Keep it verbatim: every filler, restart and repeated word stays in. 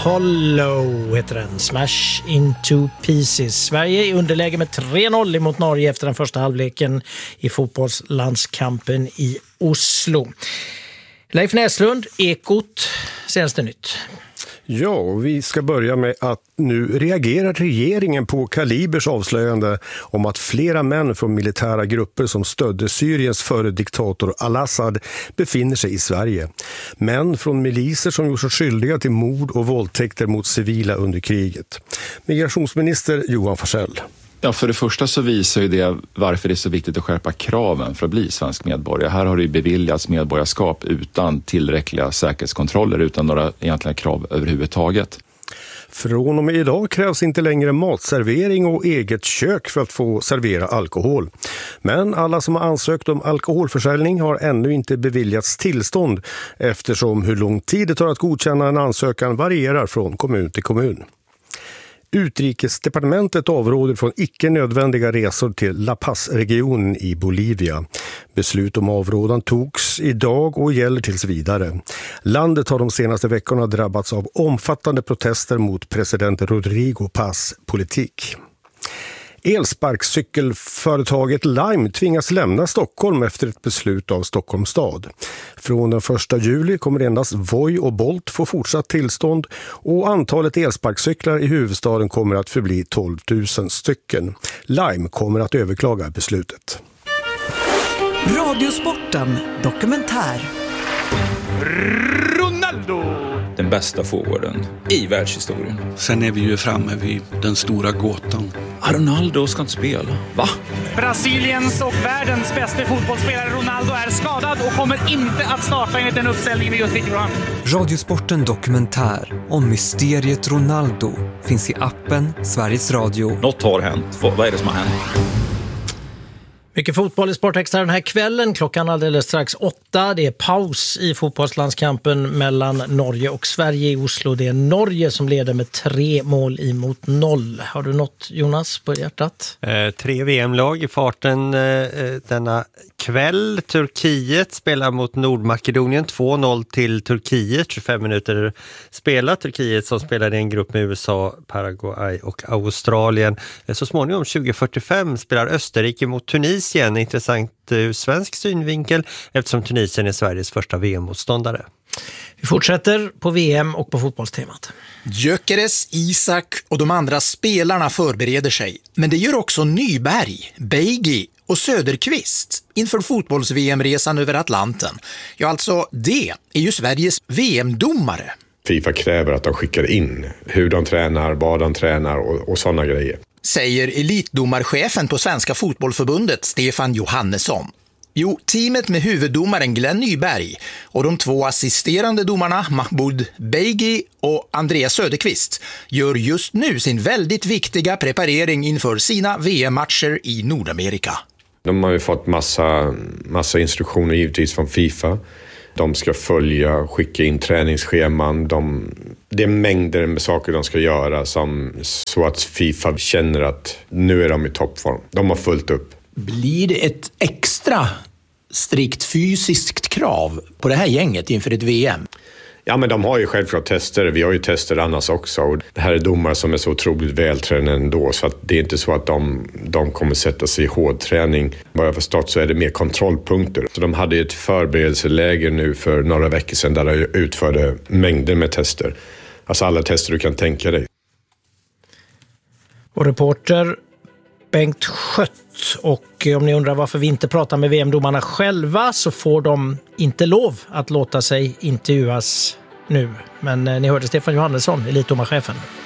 Hollow heter den. Smash into pieces. Sverige i underläge med tre noll mot Norge efter den första halvleken i fotbollslandskampen i Oslo. Leif Näslund, Ekot, senaste nytt. Ja, vi ska börja med att nu reagerar regeringen på Kalibers avslöjande om att flera män från militära grupper som stödde Syriens före diktator al-Assad befinner sig i Sverige. Män från miliser som gjort sig skyldiga till mord och våldtäkter mot civila under kriget. Migrationsminister Johan Forssell. Ja, för det första så visar ju det varför det är så viktigt att skärpa kraven för att bli svensk medborgare. Här har det ju beviljats medborgarskap utan tillräckliga säkerhetskontroller, utan några egentliga krav överhuvudtaget. Från och med idag krävs inte längre matservering och eget kök för att få servera alkohol. Men alla som har ansökt om alkoholförsäljning har ännu inte beviljats tillstånd eftersom hur lång tid det tar att godkänna en ansökan varierar från kommun till kommun. Utrikesdepartementet avråder från icke nödvändiga resor till La Paz-regionen i Bolivia. Beslut om avrådan togs idag och gäller tills vidare. Landet har de senaste veckorna drabbats av omfattande protester mot president Rodrigo Paz politik. Elsparkcykelföretaget Lime tvingas lämna Stockholm efter ett beslut av Stockholms stad. Från den första juli kommer endast Voi och Bolt få fortsatt tillstånd och antalet elsparkcyklar i huvudstaden kommer att förbli tolv tusen stycken. Lime kommer att överklaga beslutet. Radiosporten dokumentär. Ronaldo! Den bästa forwarden i världshistorien. Sen är vi ju framme vid den stora gåtan. Ah, Ronaldo ska inte spela. Va? Brasiliens och världens bästa fotbollsspelare Ronaldo är skadad och kommer inte att starta enligt den uppställningen vi just fick fram. Radiosporten dokumentär om mysteriet Ronaldo finns i appen Sveriges Radio. Något har hänt. Vad är det som har hänt? Mycket fotboll i Sportextra den här kvällen. Klockan alldeles strax åtta. Det är paus i fotbollslandskampen mellan Norge och Sverige i Oslo. Det är Norge som leder med tre mål emot noll. Har du något, Jonas, på hjärtat? Eh, tre V M-lag i farten eh, denna kväll. Turkiet spelar mot Nordmakedonien. två noll till Turkiet. tjugofem minuter spelar Turkiet som spelar i en grupp med U S A, Paraguay och Australien. Eh, så småningom tjugo fyrtiofem spelar Österrike mot Tunisien. Intressant ur svensk synvinkel eftersom Tunisien är Sveriges första V M-motståndare. Vi fortsätter på V M och på fotbollstemat. Gyökeres, Isak och de andra spelarna förbereder sig. Men det gör också Nyberg, Beigi och Söderqvist inför fotbolls-V M-resan över Atlanten. Ja, alltså det är ju Sveriges V M-domare. FIFA kräver att de skickar in hur de tränar, vad de tränar och, och sådana grejer. Säger elitdomarchefen på Svenska fotbollförbundet Stefan Johannesson. Jo, teamet med huvuddomaren Glenn Nyberg och de två assisterande domarna Mahmoud Beigi och Andreas Söderqvist gör just nu sin väldigt viktiga preparering inför sina V M-matcher i Nordamerika. De har ju fått massa, massa instruktioner givetvis från FIFA. De ska följa, skicka in träningsscheman. De, det är mängder med saker de ska göra som, så att FIFA känner att nu är de i toppform. De har fullt upp. Blir det ett extra strikt fysiskt krav på det här gänget inför ett V M? Ja, men de har ju självklart tester. Vi har ju tester annars också. Och det här är domare som är så otroligt vältränade ändå. Så att det är inte så att de, de kommer sätta sig i hårdträning. Vad jag förstått så är det mer kontrollpunkter. Så de hade ett förberedelseläger nu för några veckor sedan där de utförde mängder med tester. Alltså alla tester du kan tänka dig. Och reporter Bengt Schött. Och om ni undrar varför vi inte pratar med V M-domarna själva så får de inte lov att låta sig intervjuas nu. Men ni hörde Stefan Johannesson, elitdomarchefen.